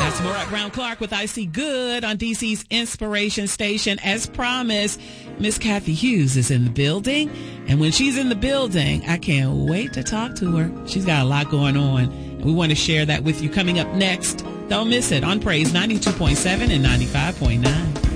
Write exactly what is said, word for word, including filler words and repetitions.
That's Morat Brown Clark with I See Good on D C's Inspiration Station. As promised, Miss Kathy Hughes is in the building. And when she's in the building, I can't wait to talk to her. She's got a lot going on. And we want to share that with you coming up next. Don't miss it on Praise ninety-two point seven and ninety-five point nine.